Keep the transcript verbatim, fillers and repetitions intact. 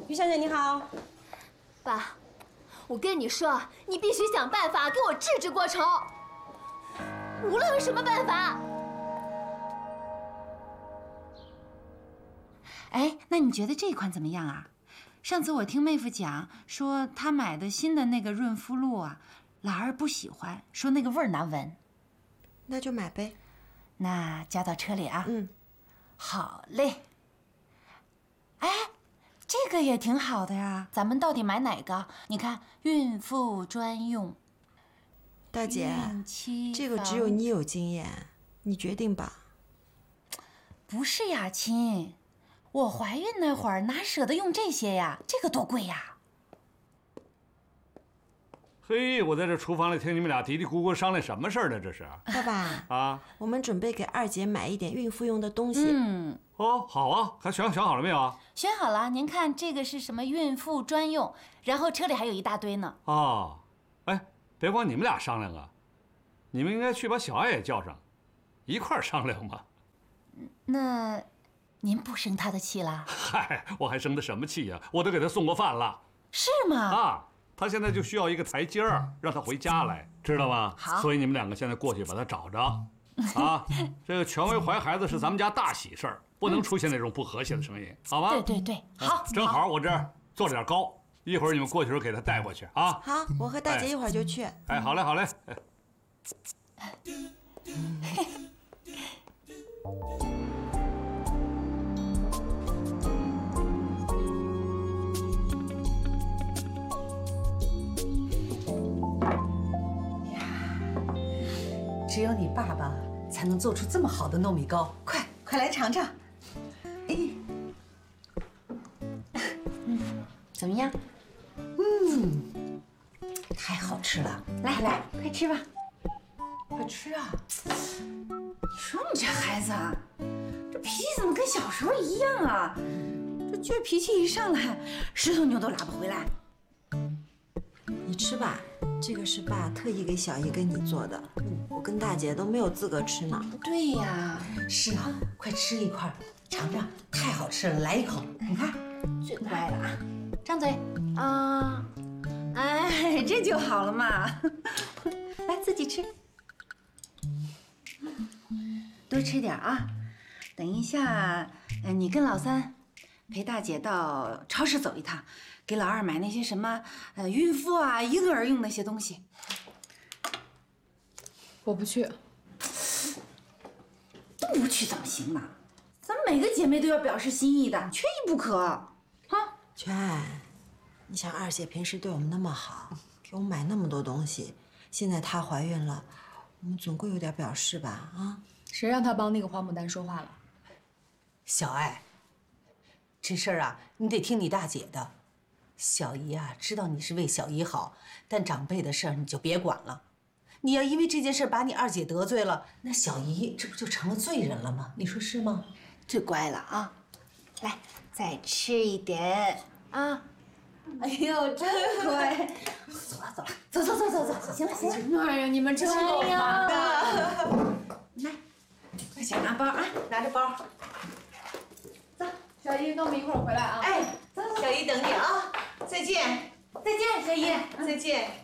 于小姐你好， 爸，我跟你说，你必须想办法给我治治过愁，无论用什么办法。 哎，那你觉得这款怎么样啊？上次我听妹夫讲说，她买的新的那个润肤露啊，老二不喜欢，说那个味儿难闻。 那就买呗。 那加到车里啊。 嗯， 好嘞。哎，这个也挺好的呀，咱们到底买哪个？你看，孕妇专用。 大姐，这个只有你有经验，你决定吧。 不是呀，亲。我怀孕那会儿哪舍得用这些呀？这个多贵呀！ 嘿，我在这厨房里听你们俩嘀嘀咕咕商量什么事儿呢？这是爸爸啊， 我们准备给二姐买一点孕妇用的东西。 嗯， 哦，好啊，还选选好了没有啊？ 选好了，您看这个是什么孕妇专用，然后车里还有一大堆呢。 哦，哎，别光你们俩商量啊，你们应该去把小爱也叫上，一块儿商量嘛。 那。您不生他的气了？ 嗨，我还生他什么气呀？我都给他送过饭了。 是吗？ 啊，他现在就需要一个台阶儿，让他回家来，知道吗？ 好。 所以你们两个现在过去把他找着。啊，这个权威怀孩子是咱们家大喜事儿，不能出现那种不和谐的声音，好吗？ 对对对，好。 正好我这儿做了点糕，一会儿你们过去时候给他带过去啊。 好，我和大姐一会儿就去。 哎，好嘞，好嘞。 只有你爸爸才能做出这么好的糯米糕，快快来尝尝。哎， 嗯，怎么样？ 嗯，太好吃了！ 来来，快吃吧， 快吃啊！ 你说你这孩子啊，这脾气怎么跟小时候一样啊？这倔脾气一上来，石头牛都拉不回来。 你吃吧。这个是爸特意给小姨跟你做的，我跟大姐都没有资格吃呢。 对呀， 是啊，快吃一块，尝尝，太好吃了，来一口。你看， 最乖了啊，张嘴啊，哎，这就好了嘛。来，自己吃，多吃点啊。等一下，嗯，你跟老三陪大姐到超市走一趟。给老二买那些什么，呃，孕妇啊、婴儿用那些东西。 我不去。 不去怎么行呢？咱们每个姐妹都要表示心意的，缺一不可。啊， 全，你想二姐平时对我们那么好，给我们买那么多东西，现在她怀孕了，我们总归有点表示吧？啊， 谁让她帮那个花牡丹说话了？ 小爱，这事儿啊，你得听你大姐的。小姨啊，知道你是为小姨好，但长辈的事儿你就别管了。你要因为这件事把你二姐得罪了，那小姨这不就成了罪人了吗？你说是吗？ 最乖了啊！来，再吃一点啊！哎呦，真乖！走了走了，走走走走走，行了行了。 哎呀，你们真够忙的。 来，快去拿包啊！拿着包。走， 小姨，那我们一会儿回来啊。 哎，小姨等你啊！再见， 再见，小姨， 再见。